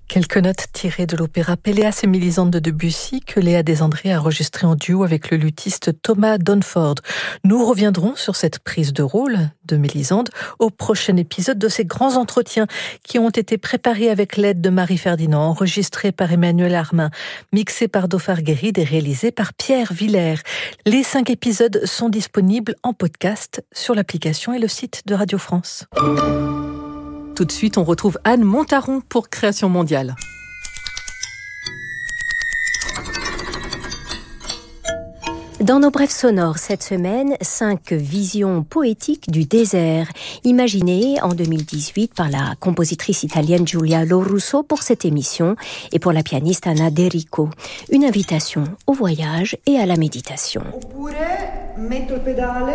Quelques notes tirées de l'opéra Péléas et Mélisande de Debussy que Léa Desandré a enregistré en duo avec le luthiste Thomas Dunford. Nous reviendrons sur cette prise de rôle de Mélisande au prochain épisode de ces grands entretiens qui ont été préparés avec l'aide de Marie Ferdinand, enregistrés par Emmanuel Armin, mixés par Dauphard Guéride et réalisés par Pierre Villers. Les 5 épisodes sont disponibles en podcast sur l'application et le site de Radio France. Tout de suite, on retrouve Anne Montaron pour Création mondiale. Dans nos brèves sonores cette semaine, 5 visions poétiques du désert, imaginées en 2018 par la compositrice italienne Giulia Lorusso pour cette émission et pour la pianiste Anna De Rico. Une invitation au voyage et à la méditation. Oppure metto il pedale.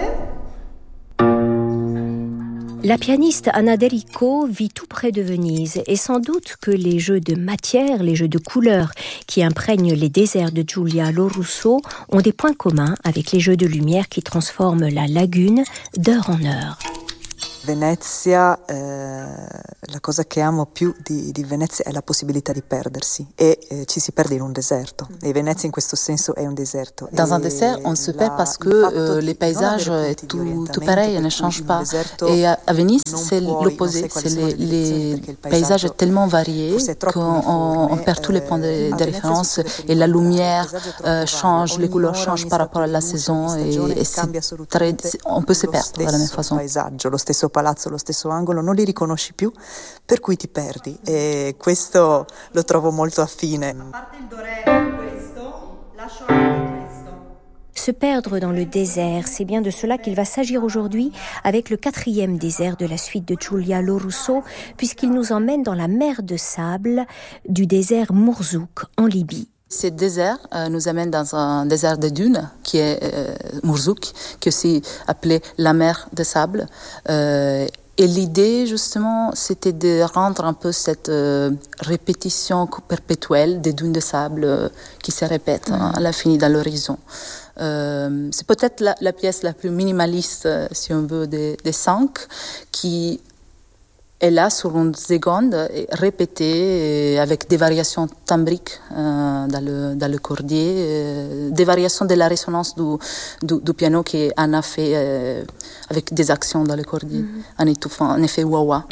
La pianiste Anna De Rico vit tout près de Venise et sans doute que les jeux de matière, les jeux de couleurs qui imprègnent les déserts de Giulia Lorusso ont des points communs avec les jeux de lumière qui transforment la lagune d'heure en heure. Venezia, la cosa che amo più di Venezia è la possibilità di perdersi e ci si perde in un deserto e Venezia in questo senso è un deserto. Dans un désert, on se perd parce que les paysages tout pareil, ne changent pas. Et à Venise, c'est l'opposé, les paysages sont tellement variés qu'on perd tous les points de référence et la lumière change, les couleurs changent par rapport à la saison et on peut se perdre de la même façon. Lo stesso palazzo, lo stesso angolo, non li riconosci più, per cui ti perdi e questo lo trovo molto affine. A parte il dorè, questo, lascio anche questo. Se perdre dans le désert, c'est bien de cela qu'il va s'agir aujourd'hui avec le 4e désert de la suite de Giulia Lorusso, puisqu'il nous emmène dans la mer de sable du désert Mourzouk en Libye. Ce désert nous amène dans un désert de dunes qui est Mourzouk, qui est aussi appelé la mer de sable. Et l'idée, justement, c'était de rendre un peu cette répétition perpétuelle des dunes de sable qui se répètent à l'infini dans l'horizon. C'est peut-être la pièce la plus minimaliste, si on veut, des 5, qui est là sur une seconde, répétée avec des variations timbriques dans le cordier, des variations de la résonance du piano qu'Anna fait avec des actions dans le cordier, en étouffant, en effet wah-wah.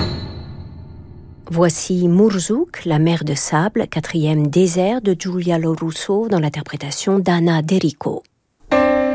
Voici Mourzouk, la mer de sable, 4e désert de Giulia Lorusso dans l'interprétation d'Anna De Rico.